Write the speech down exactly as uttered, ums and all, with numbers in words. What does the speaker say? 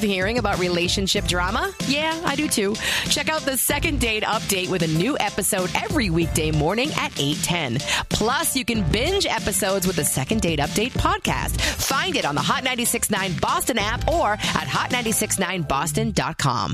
hearing about relationship drama? Yeah, I do too. Check out the Second Date Update with a new episode every weekday morning at eight ten. Plus, you can binge episodes with the Second Date Update podcast. Find it on the Hot ninety-six point nine Boston app or at hot nine six nine boston dot com.